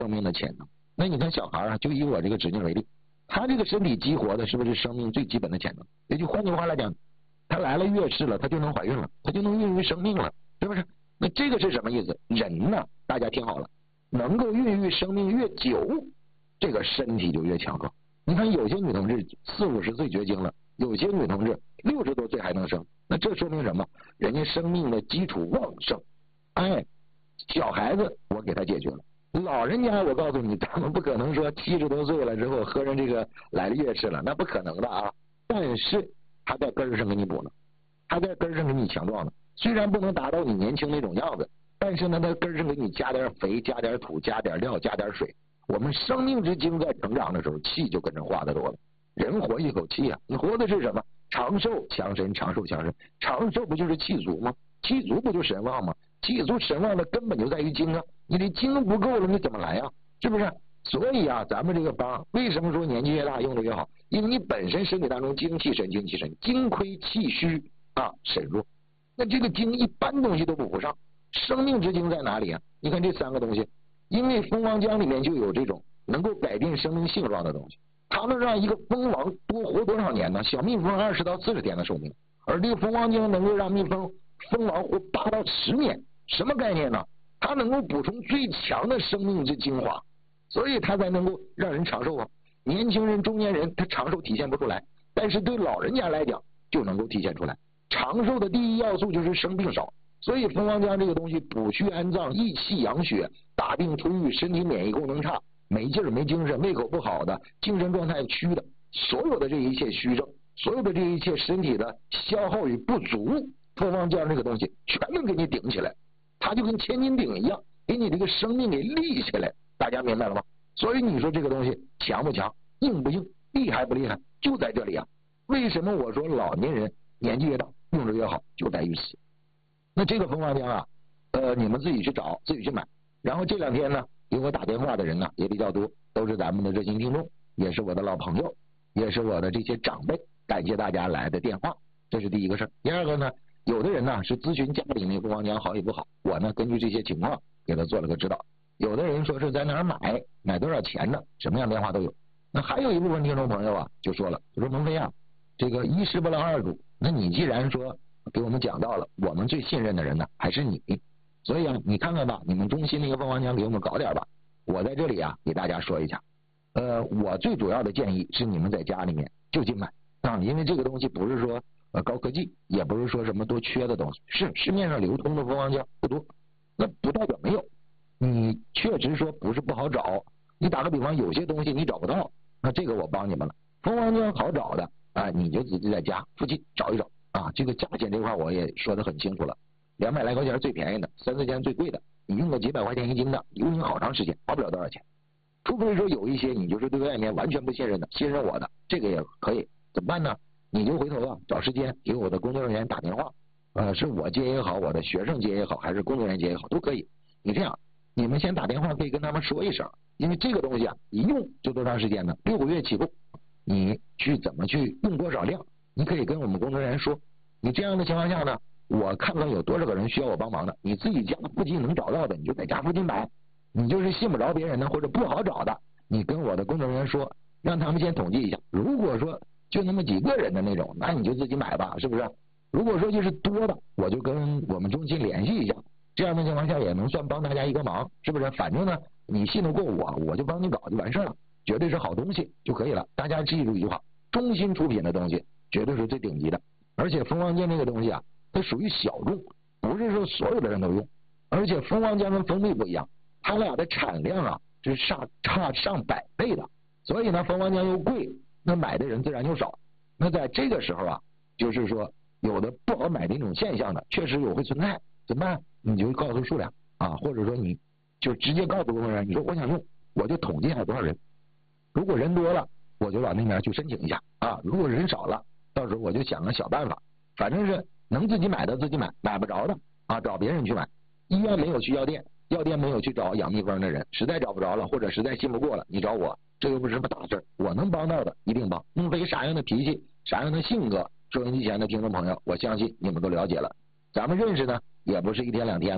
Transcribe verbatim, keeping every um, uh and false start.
生命的潜能。那你看小孩啊，就以我这个侄女为例，他这个身体激活的是不是生命最基本的潜能？也就换句话来讲，他来了月事了，他就能怀孕了，他就能孕育生命了，是不是？那这个是什么意思？人呢，大家听好了，能够孕育生命越久，这个身体就越强壮。你看有些女同志四五十岁绝经了，有些女同志六十多岁还能生，那这说明什么？人家生命的基础旺盛。哎，小孩子我给他解决了，老人家我告诉你，他们不可能说七十多岁了之后喝上这个来了月事了，那不可能的啊。但是他在根儿上给你补呢，他在根儿上给你强壮呢。虽然不能达到你年轻那种样子，但是呢，他根儿上给你加点肥，加点土，加点料，加点水。我们生命之精在成长的时候，气就跟着化的多了。人活一口气啊，你活的是什么？长寿强身，长寿强身。长寿不就是气足吗？气足不就神旺吗？气足神旺的根本就在于精啊，你的精不够了，你怎么来啊？是不是？所以啊，咱们这个方为什么说年纪越大用的越好？因为你本身身体当中精气神，精气神，精亏气虚啊，神弱。那这个精一般东西都补不上，生命之精在哪里啊？你看这三个东西，因为蜂王浆里面就有这种能够改变生命性状的东西，它能让一个蜂王多活多少年呢？小蜜蜂二十到四十天的寿命，而这个蜂王浆能够让蜜蜂蜂王活八到十年，什么概念呢？它能够补充最强的生命之精华，所以它才能够让人长寿啊。年轻人、中年人他长寿体现不出来，但是对老人家来讲就能够体现出来。长寿的第一要素就是生病少，所以蜂王浆这个东西补虚安脏、益气养血、大病初愈、身体免疫功能差、没劲儿、没精神、胃口不好的、精神状态虚的，所有的这一切虚症，所有的这一切身体的消耗与不足，蜂王浆这个东西全能给你顶起来，它就跟千斤顶一样，给你这个生命给立起来。大家明白了吗？所以你说这个东西强不强，硬不硬，厉害不厉害，就在这里啊。为什么我说老年人年纪越大用着越好，就在于此。那这个蜂王浆啊，呃，你们自己去找，自己去买。然后这两天呢，给我打电话的人呢也比较多，都是咱们的热心听众，也是我的老朋友，也是我的这些长辈，感谢大家来的电话，这是第一个事儿。第二个呢，有的人呢是咨询家里那蜂王浆好与不好，我呢根据这些情况给他做了个指导。有的人说是在哪儿买，买多少钱呢？什么样电话都有。那还有一部分听众朋友啊，就说了，就说蒙飞啊，这个一事不能二主，那你既然说给我们讲到了，我们最信任的人呢还是你，所以啊，你看看吧，你们中心那个蜂王浆给我们搞点吧。我在这里啊给大家说一下，呃，我最主要的建议是你们在家里面就近买啊，因为这个东西不是说呃高科技，也不是说什么多缺的东西，是市面上流通的蜂王浆不多，那不代表没有。你确实说不是不好找，你打个比方，有些东西你找不到，那这个我帮你们了。蜂王浆好找的啊，你就自己在家附近找一找啊。这个价钱这块我也说得很清楚了，两百来块钱最便宜的，三四千最贵的，你用个几百块钱一斤的，用你好长时间，花不了多少钱。除非说有一些你就是对外面完全不信任的，信任我的，这个也可以。怎么办呢？你就回头啊找时间给我的工作人员打电话，呃，是我接也好，我的学生接也好，还是工作人员接也好，都可以。你这样。你们先打电话可以跟他们说一声，因为这个东西啊，一用就多长时间呢？六个月起步，你去怎么去用多少量，你可以跟我们工作人员说。你这样的情况下呢，我看看有多少个人需要我帮忙的，你自己家附近能找到的，你就在家附近买。你就是信不着别人的或者不好找的，你跟我的工作人员说，让他们先统计一下。如果说就那么几个人的那种，那你就自己买吧，是不是？如果说就是多的，我就跟我们中心联系一下。这样的情况下也能算帮大家一个忙，是不是？反正呢，你信得过我，我就帮你搞就完事了，绝对是好东西就可以了。大家记住一句话，中心出品的东西绝对是最顶级的。而且蜂王浆这个东西啊，它属于小众，不是说所有的人都用。而且蜂王浆跟蜂蜜不一样，它俩的产量啊是差差上百倍的，所以呢，蜂王浆又贵，那买的人自然就少。那在这个时候啊，就是说有的不好买的一种现象呢，确实有会存在，怎么办？你就告诉数量啊，或者说你就直接告诉工作人员，你说我想用，我就统计下多少人，如果人多了，我就往那边去申请一下啊；如果人少了，到时候我就想个小办法，反正是能自己买的自己买，买不着的啊找别人去买。医院没有去药店，药店没有去找养蜜蜂的人，实在找不着了，或者实在信不过了，你找我，这又不是什么大事，我能帮到的一定帮。孟非啥样的脾气，啥样的性格，收音机前的听众朋友，我相信你们都了解了。咱们认识呢，也不是一天两天。